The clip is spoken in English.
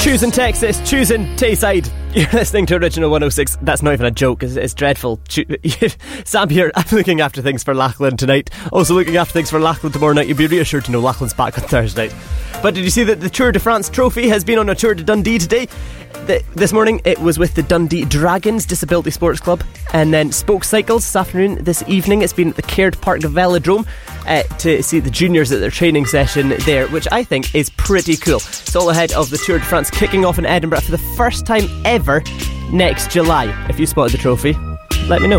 Choosing Texas, choosing Tayside. You're listening to Original 106. That's not even a joke, it's dreadful. Sam here, I'm looking after things for Lachlan tonight. Also looking after things for Lachlan tomorrow night. You'll be reassured to know Lachlan's back on Thursday. But did you see that the Tour de France trophy has been on a tour to Dundee today? This morning it was with the Dundee Dragons Disability Sports Club, and then Spoke Cycles this afternoon. This evening it's been at the Caird Park Velodrome to see the juniors at their training session there, which I think is pretty cool. It's all ahead of the Tour de France kicking off in Edinburgh for the first time ever next July. If you spotted the trophy, let me know.